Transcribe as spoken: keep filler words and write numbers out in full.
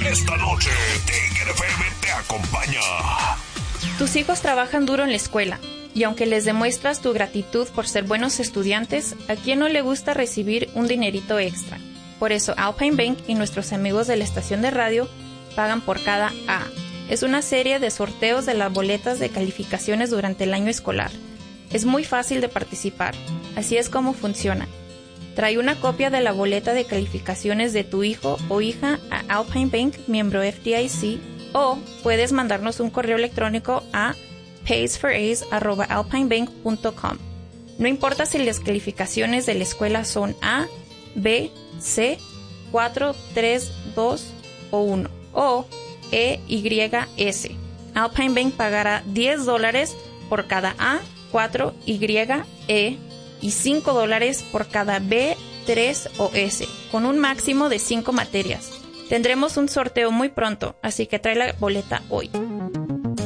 Esta noche, Tiger F M te acompaña. Tus hijos trabajan duro en la escuela, y aunque les demuestras tu gratitud por ser buenos estudiantes, ¿a quién no le gusta recibir un dinerito extra? Por eso Alpine Bank y nuestros amigos de la estación de radio pagan por cada A. Es una serie de sorteos de las boletas de calificaciones durante el año escolar. Es muy fácil de participar. Así es como funciona. Trae una copia de la boleta de calificaciones de tu hijo o hija a Alpine Bank, miembro F D I C, o puedes mandarnos un correo electrónico a pays for a's arroba alpinebank punto com. No importa si las calificaciones de la escuela son A, B, C, cuatro, tres, dos o uno, o E, Y, S. Alpine Bank pagará diez dólares por cada A, cuatro, Y, E y cinco dólares por cada B, tres o S, con un máximo de cinco materias. Tendremos un sorteo muy pronto, así que trae la boleta hoy.